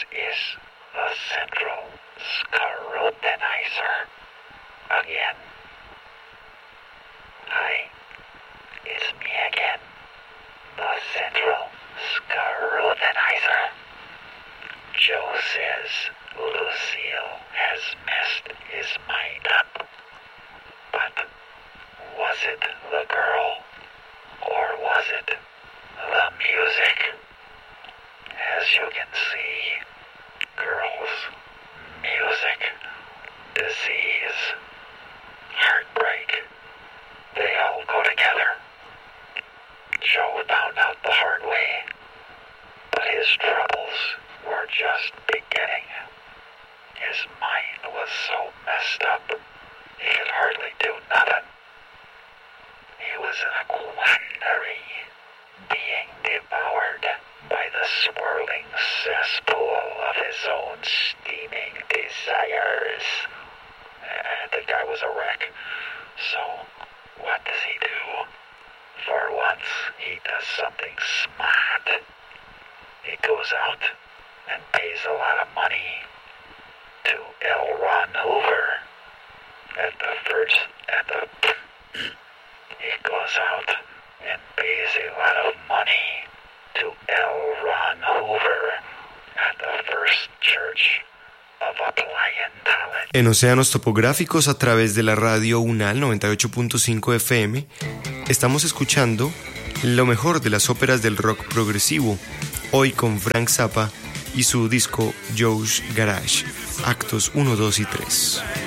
is the Central Scrutinizer again. Hi, it's me again, the Central Scrutinizer. Joe says Lucille has messed his mind up. But was it the girl, or was it the music? As you can see, girls, music, disease, heartbreak, they all go together. Joe found out the hard way, but his troubles were just beginning. His mind was so messed up, he could hardly do nothing. He was in a quandary, being devoured by the swirling cesspool of his own steaming desires. The guy was a wreck. So, what does he do? For once, he does something smart. He goes out and pays a lot of money to L. Ron Hoover. He goes out and pays a lot of money to L. Ron Hoover at the First Church of Applied Talent. En Océanos Topográficos, a través de la radio UNAL 98.5 FM, estamos escuchando lo mejor de las óperas del rock progresivo, hoy con Frank Zappa y su disco Joe's Garage, actos 1, 2 y 3.